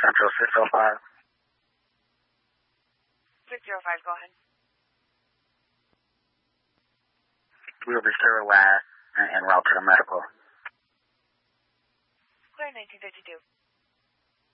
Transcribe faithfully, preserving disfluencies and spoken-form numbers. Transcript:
Central six oh five. six oh five, go ahead. We'll be sterilized and en route to the medical. Clear nineteen fifty-two.